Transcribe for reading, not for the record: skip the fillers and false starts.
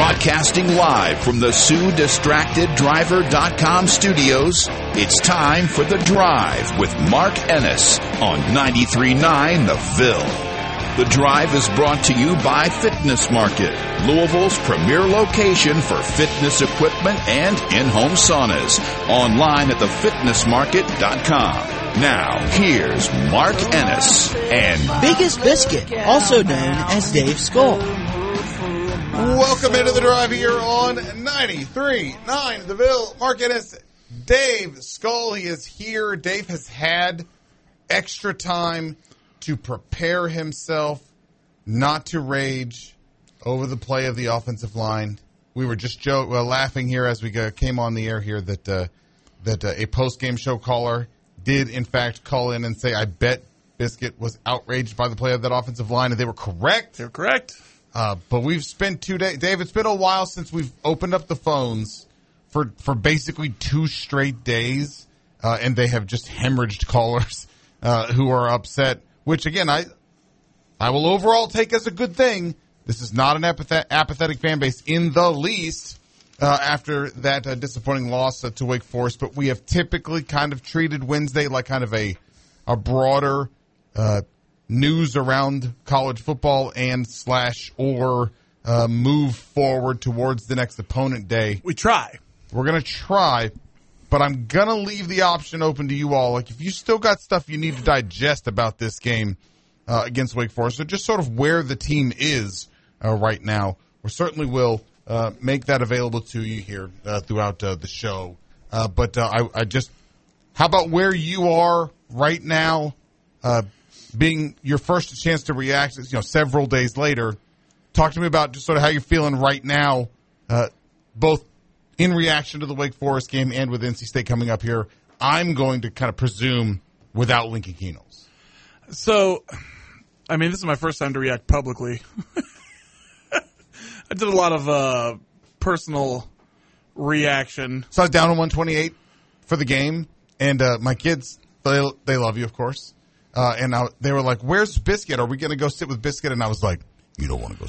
Broadcasting live from the SueDistractedDriver.com studios, it's time for The Drive with Mark Ennis on 93.9 The Ville. The Drive is brought to you by Fitness Market, Louisville's premier location for fitness equipment and in-home saunas. Online at thefitnessmarket.com. Now, here's Mark Ennis and Biggest Biscuit, also known as Dave Skull. Welcome into The Drive here on 93.9 The Ville. Mark Ennis, Dave Skull, he is here. Dave has had extra time to prepare himself not to rage over the play of the offensive line. We were just laughing here as we came on the air here that a post-game show caller did, in fact, call in and say, I bet Biscuit was outraged by the play of that offensive line, and they were correct. They're correct. But we've spent 2 days. Dave, it's been a while since we've opened up the phones for basically 2 straight days, and they have just hemorrhaged callers who are upset, which, again, I will overall take as a good thing. This is not an apathetic fan base in the least after that disappointing loss to Wake Forest, but we have typically kind of treated Wednesday like kind of a broader news around college football and or move forward towards the next opponent day. We try. We're going to try, but I'm going to leave the option open to you all. Like, if you still got stuff you need to digest about this game against Wake Forest, or just sort of where the team is right now, we certainly will make that available to you here throughout the show. But I just, how about where you are right now, being your first chance to react, several days later. Talk to me about just sort of how you're feeling right now, both in reaction to the Wake Forest game and with NC State coming up here. I'm going to kind of presume without Lincoln Keenels. So, I mean, this is my first time to react publicly. I did a lot of personal reaction. So I was down on 128 for the game, and my kids, they love you, of course. And they were like, where's Biscuit? Are we going to go sit with Biscuit? And I was like, you don't want to go